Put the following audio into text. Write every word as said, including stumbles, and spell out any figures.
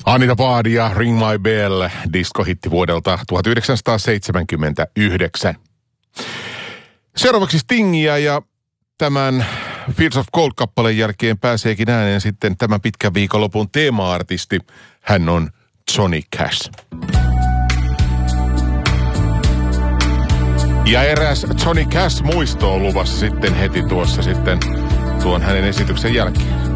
Anita Baadia, Ring My Bell, diskohitti vuodelta tuhatyhdeksänsataaseitsemänkymmentäyhdeksän. Seuraavaksi Stingia ja tämän Fields of Gold-kappaleen jälkeen pääseekin ääneen sitten tämän pitkän viikonlopun teema-artisti. Hän on Johnny Cash. Ja eräs Johnny Cash muisto on luvassa sitten heti tuossa sitten tuon hänen esityksen jälkeen.